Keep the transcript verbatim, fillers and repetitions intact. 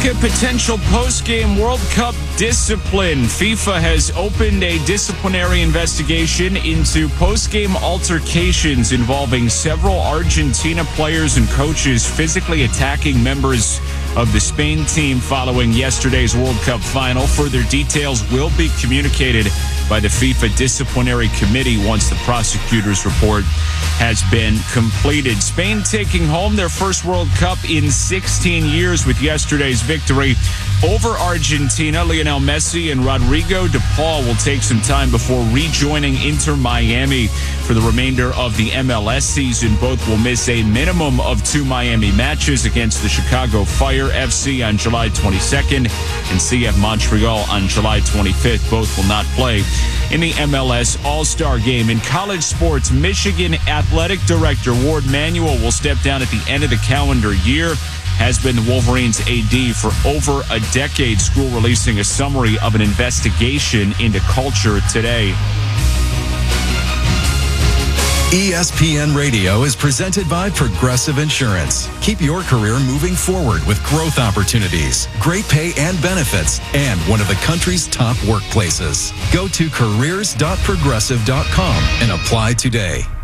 look at potential post-game World Cup discipline. FIFA has opened a disciplinary investigation into post-game altercations involving several Argentina players and coaches physically attacking members of the Spain team following yesterday's World Cup final. Further details will be communicated by the FIFA Disciplinary Committee once the prosecutor's report has been completed. Spain taking home their first World Cup in sixteen years with yesterday's victory over Argentina. Lionel Messi and Rodrigo de Paul will take some time before rejoining Inter Miami for the remainder of the M L S season. Both will miss a minimum of two Miami matches against the Chicago Fire F C on July twenty-second and C F Montreal on July twenty-fifth. Both will not play in the M L S All-Star Game. In college sports, Michigan Athletic Director Ward Manuel will step down at the end of the calendar year. Has been the Wolverines A D for over a decade. School releasing a summary of an investigation into culture today. E S P N Radio is presented by Progressive Insurance. Keep your career moving forward with growth opportunities, great pay and benefits, and one of the country's top workplaces. Go to careers dot progressive dot com and apply today.